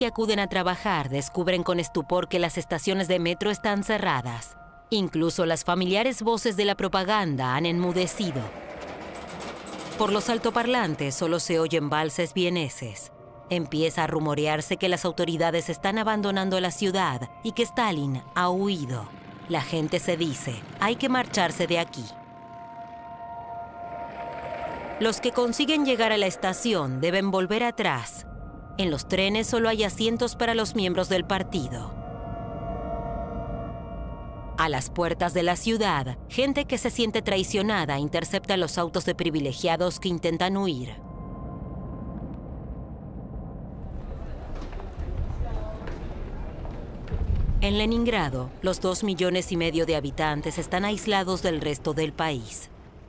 que acuden a trabajar descubren con estupor que las estaciones de metro están cerradas. Incluso las familiares voces de la propaganda han enmudecido. Por los altoparlantes solo se oyen valses vieneses. Empieza a rumorearse que las autoridades están abandonando la ciudad y que Stalin ha huido. La gente se dice, hay que marcharse de aquí. Los que consiguen llegar a la estación deben volver atrás. En los trenes solo hay asientos para los miembros del partido. A las puertas de la ciudad, gente que se siente traicionada intercepta los autos de privilegiados que intentan huir. En Leningrado, los 2,5 millones de habitantes están aislados del resto del país.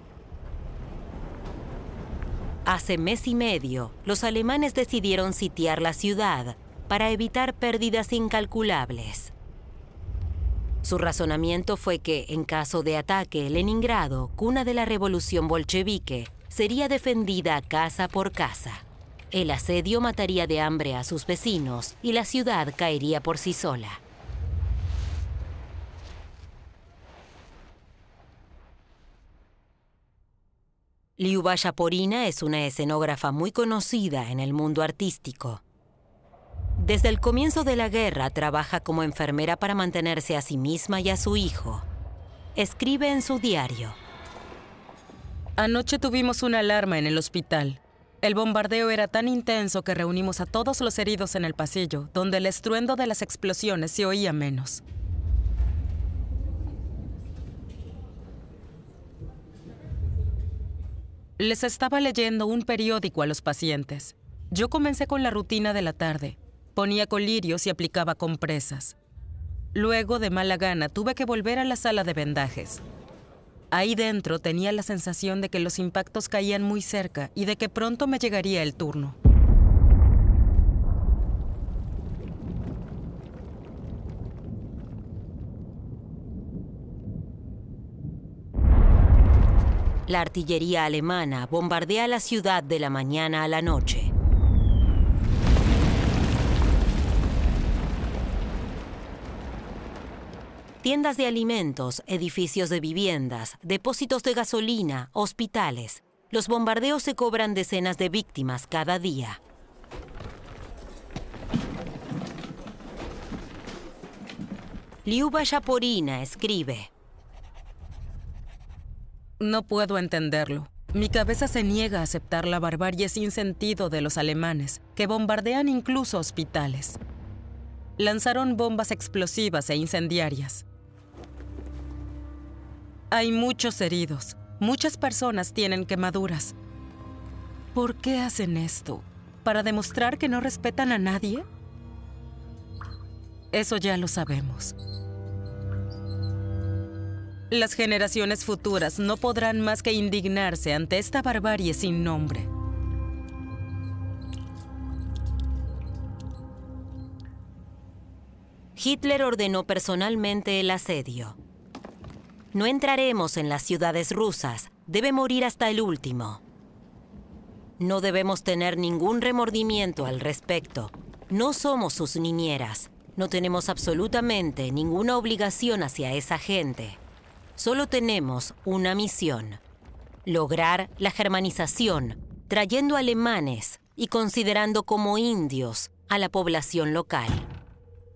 Hace mes y medio, los alemanes decidieron sitiar la ciudad para evitar pérdidas incalculables. Su razonamiento fue que, en caso de ataque, Leningrado, cuna de la revolución bolchevique, sería defendida casa por casa. El asedio mataría de hambre a sus vecinos y la ciudad caería por sí sola. Lyuba Shaporina es una escenógrafa muy conocida en el mundo artístico. Desde el comienzo de la guerra trabaja como enfermera para mantenerse a sí misma y a su hijo. Escribe en su diario. Anoche tuvimos una alarma en el hospital. El bombardeo era tan intenso que reunimos a todos los heridos en el pasillo, donde el estruendo de las explosiones se oía menos. Les estaba leyendo un periódico a los pacientes. Yo comencé con la rutina de la tarde. Ponía colirios y aplicaba compresas. Luego, de mala gana, tuve que volver a la sala de vendajes. Ahí dentro tenía la sensación de que los impactos caían muy cerca y de que pronto me llegaría el turno. La artillería alemana bombardea la ciudad de la mañana a la noche. Tiendas de alimentos, edificios de viviendas, depósitos de gasolina, hospitales. Los bombardeos se cobran decenas de víctimas cada día. Lyuba Shaporina escribe. No puedo entenderlo. Mi cabeza se niega a aceptar la barbarie sin sentido de los alemanes, que bombardean incluso hospitales. Lanzaron bombas explosivas e incendiarias. Hay muchos heridos. Muchas personas tienen quemaduras. ¿Por qué hacen esto? ¿Para demostrar que no respetan a nadie? Eso ya lo sabemos. Las generaciones futuras no podrán más que indignarse ante esta barbarie sin nombre. Hitler ordenó personalmente el asedio. No entraremos en las ciudades rusas, debe morir hasta el último. No debemos tener ningún remordimiento al respecto. No somos sus niñeras, no tenemos absolutamente ninguna obligación hacia esa gente. Solo tenemos una misión: lograr la germanización, trayendo alemanes y considerando como indios a la población local.